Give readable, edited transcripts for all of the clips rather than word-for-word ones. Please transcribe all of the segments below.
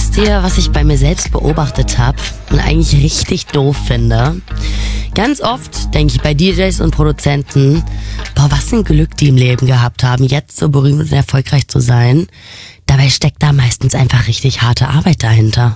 Wisst ihr, was ich bei mir selbst beobachtet habe und eigentlich richtig doof finde? Ganz oft denke ich bei DJs und Produzenten, was ein Glück die im Leben gehabt haben, jetzt so berühmt und erfolgreich zu sein. Dabei steckt da meistens einfach richtig harte Arbeit dahinter.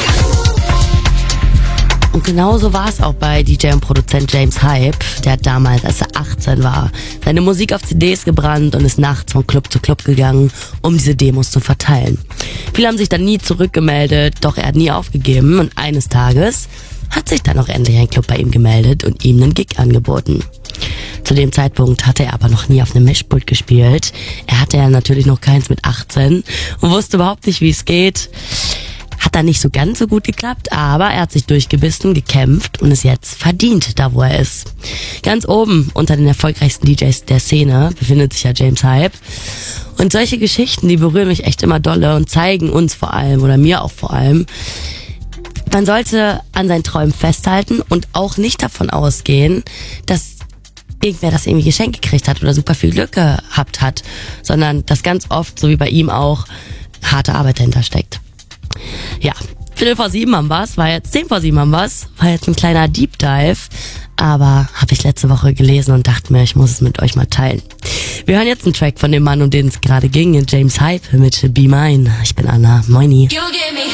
Und genauso war es auch bei DJ und Produzent James Hype. Der hat damals, als er 18 war, seine Musik auf CDs gebrannt und ist nachts von Club zu Club gegangen, um diese Demos zu verteilen. Viele haben sich dann nie zurückgemeldet, doch er hat nie aufgegeben und eines Tages hat sich dann auch endlich ein Club bei ihm gemeldet und ihm einen Gig angeboten. Zu dem Zeitpunkt hatte er aber noch nie auf einem Mischpult gespielt. Er hatte ja natürlich noch keins mit 18 und wusste überhaupt nicht, wie es geht. Hat dann nicht so ganz so gut geklappt, aber er hat sich durchgebissen, gekämpft und ist jetzt verdient da, wo er ist. Ganz oben unter den erfolgreichsten DJs der Szene befindet sich ja James Hype. Und solche Geschichten, die berühren mich echt immer dolle und zeigen uns vor allem, oder mir auch vor allem, man sollte an seinen Träumen festhalten und auch nicht davon ausgehen, dass irgendwer das irgendwie geschenkt gekriegt hat oder super viel Glück gehabt hat, sondern dass ganz oft, so wie bei ihm auch, harte Arbeit dahinter steckt. Ja, 10:45 haben wir's, war jetzt ein kleiner Deep Dive, aber habe ich letzte Woche gelesen und dachte mir, ich muss es mit euch mal teilen. Wir hören jetzt einen Track von dem Mann, um den es gerade ging, James Hype mit Be Mine. Ich bin Anna, moini. You give me